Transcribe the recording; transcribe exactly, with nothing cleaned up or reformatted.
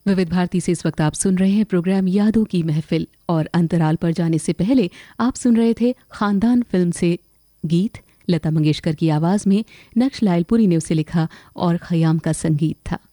विविध भारती से इस वक्त आप सुन रहे हैं प्रोग्राम यादों की महफिल, और अंतराल पर जाने से पहले आप सुन रहे थे खानदान फिल्म से गीत। लता मंगेशकर की आवाज में नक्श लायलपुरी ने उसे लिखा और खयाम का संगीत था।